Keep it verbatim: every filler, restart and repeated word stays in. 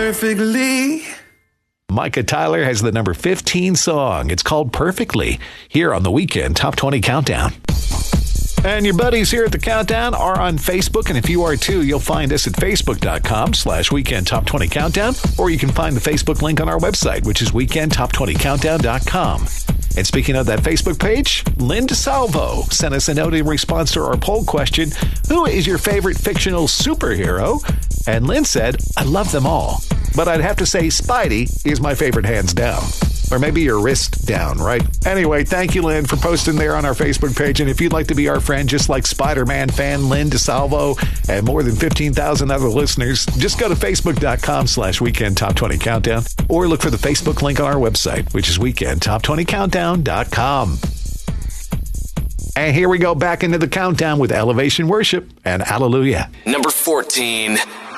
Perfectly. Micah Tyler has the number fifteen song. It's called Perfectly, here on the Weekend Top twenty Countdown. And your buddies here at the Countdown are on Facebook, and if you are too, you'll find us at facebook.com slash Weekend Top twenty Countdown, or you can find the Facebook link on our website, which is weekend top twenty countdown dot com. And speaking of that Facebook page, Lynn DeSalvo sent us a note in response to our poll question, who is your favorite fictional superhero? And Lynn said, I love them all, but I'd have to say Spidey is my favorite hands down. Or maybe your wrist down, right? Anyway, thank you, Lynn, for posting there on our Facebook page. And if you'd like to be our friend, just like Spider-Man fan Lynn DeSalvo and more than fifteen thousand other listeners, just go to facebook.com slash Weekend Top twenty Countdown or look for the Facebook link on our website, which is weekend top twenty countdown dot com. And here we go back into the countdown with Elevation Worship and Hallelujah. Number fourteen.